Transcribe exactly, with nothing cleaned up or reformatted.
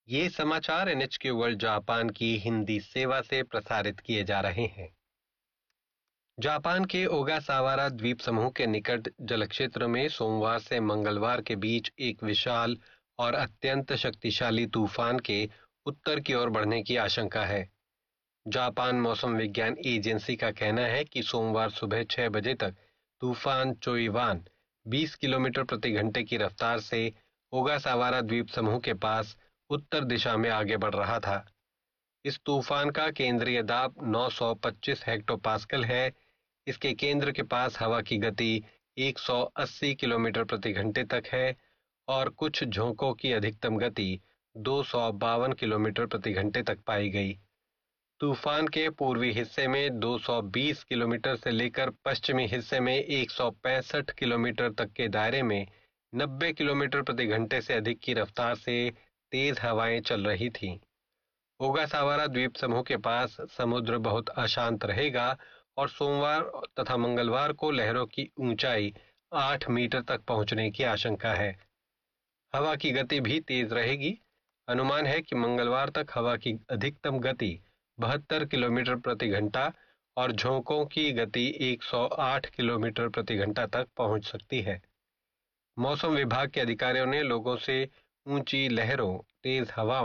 ये समाचार N H के वर्ल्ड जापान की हिंदी सेवा से प्रसारित किए जा रहे हैं। जापान के ओगासावारा द्वीप समूह के निकट जलक्षेत्र में सोमवार से मंगलवार के बीच एक विशाल और अत्यंत शक्तिशाली तूफान के उत्तर की ओर बढ़ने की आशंका है। जापान मौसम विज्ञान एजेंसी का कहना है कि सोमवार सुबह छह बजे तक तूफान चोइवान बीस किलोमीटर प्रति घंटे की रफ्तार से ओगासावारा द्वीप समूह के पास उत्तर दिशा में आगे बढ़ रहा था। इस तूफान का केंद्रीय दाब नौ सौ पच्चीस हेक्टोपास्कल है। इसके केंद्र के पास हवा की गति एक सौ अस्सी किलोमीटर प्रति घंटे तक है और कुछ झोंकों की अधिकतम गति दो सौ बावन किलोमीटर प्रति घंटे तक पाई गई। तूफान के पूर्वी हिस्से में दो सौ बीस किलोमीटर से लेकर पश्चिमी हिस्से में एक सौ पैंसठ किलोमीटर तक के दायरे में नब्बे किलोमीटर प्रति घंटे से अधिक की रफ्तार से तेज हवाएं चल रही थीं। ओगासावारा द्वीप समूह के पास समुद्र बहुत अशांत रहेगा और सोमवार तथा मंगलवार को लहरों की ऊंचाई आठ मीटर तक पहुंचने की आशंका है। हवा की गति भी तेज रहेगी। अनुमान है कि मंगलवार तक हवा की अधिकतम गति बहत्तर किलोमीटर प्रति घंटा और झोंकों की गति एक सौ आठ किलोमीटर प्रति घंटा तक पहुंच सकती है। मौसम विभाग के अधिकारियों ने लोगों से ऊंची लहरों, तेज हवाओं